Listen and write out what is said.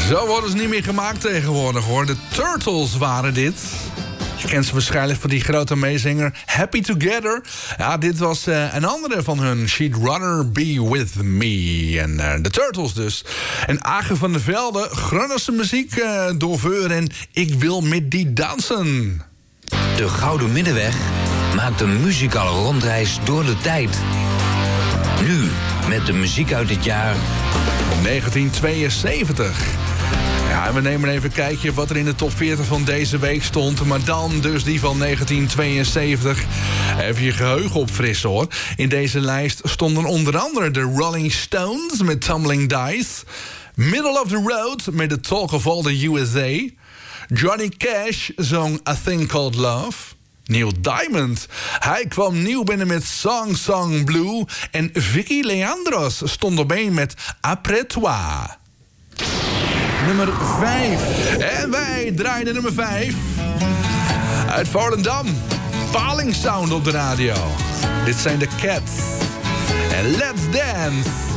Zo worden ze niet meer gemaakt tegenwoordig, hoor. De Turtles waren dit. Je kent ze waarschijnlijk van die grote meezinger Happy Together. Ja, dit was een andere van hun. She'd Rather Be With Me. En de Turtles dus. En Agen van der Velde, Groningse muziek doorveur. En ik wil met die dansen. De Gouden Middenweg maakt een muzikale rondreis door de tijd. Nu met de muziek uit het jaar 1972. Ja, en we nemen even een kijkje wat er in de top 40 van deze week stond. Maar dan dus die van 1972. Even je geheugen opfrissen, hoor. In deze lijst stonden onder andere de Rolling Stones met Tumbling Dice. Middle of the Road met The Talk of All the USA. Johnny Cash zong A Thing Called Love. Neil Diamond, hij kwam nieuw binnen met Song Song Blue. En Vicky Leandros stond op 1 met Après Toi. Nummer 5. En wij draaiden nummer 5. Uit Volendam. Paling Sound op de radio. Dit zijn de Cats. En Let's Dance.